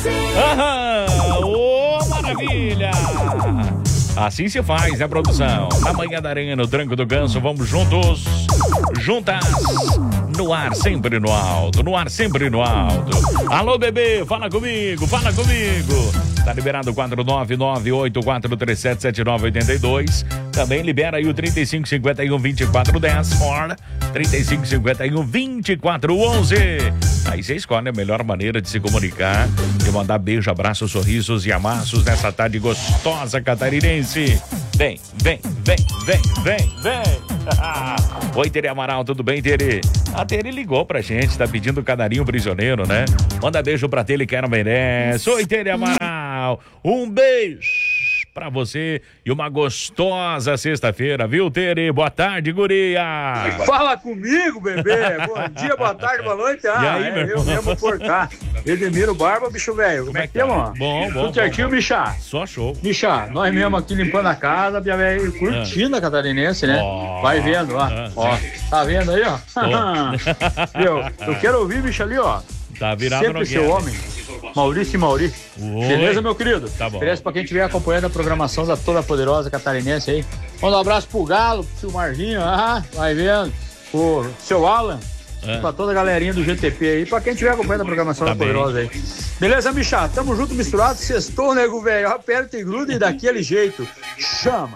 Ô, maravilha! Assim se faz, né, produção? Na manhã da areia, no tranco do ganso, vamos juntos, juntas, no ar sempre no alto, no ar sempre no alto. Alô, bebê, fala comigo, fala comigo. Tá liberado o 49984377982. Também libera aí o 3551-2410, fora 3551-2411. Aí você escolhe a melhor maneira de se comunicar, de mandar beijo, abraços, sorrisos e amassos nessa tarde gostosa catarinense. Vem, vem, vem, vem, vem, vem. Oi, Tere Amaral, tudo bem, Tere? A Tere ligou pra gente, tá pedindo canarinho prisioneiro, né? Manda beijo pra Tere que ela merece. Oi, Tere Amaral, um beijo pra você e uma gostosa sexta-feira, viu, Tere? Boa tarde, guria! Fala comigo, bebê! Bom dia, boa tarde, boa noite. E aí, meu eu mesmo por cá. Edemiro Barba, bicho velho. Como é que é, mano? Bom. Tudo certinho, bicha? Só show. Bicha, nós mesmo aqui limpando a casa, minha velho, curtindo a catarinense, né? Vai vendo, ó. Ó, tá vendo aí, ó? Eu quero ouvir, bicho, ali, ó. Tá virado sempre seu homem. Maurício e Mauri. Oi. Beleza, meu querido? Tá bom. Beleza pra quem estiver acompanhando a programação da Toda Poderosa Catarinense aí. Manda um abraço pro Galo, pro seu Marginho, vai vendo. Pro seu Alan. Pra toda a galerinha do GTP aí. Pra quem estiver acompanhando a programação da Poderosa aí. Beleza, bicha? Tamo junto, misturado. Sextou, nego, velho. Aperta e gruda e daquele jeito. Chama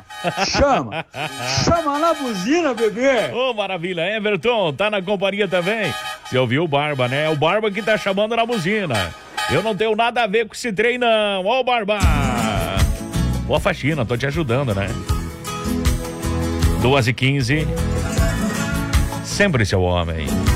na buzina, bebê. Ô, maravilha. Everton, tá na companhia também. Você ouviu o Barba, né? É o Barba que tá chamando na buzina. Eu não tenho nada a ver com esse trem, não. Ô, Barba. Boa faxina, tô te ajudando, né? 2h15. Sempre seu homem.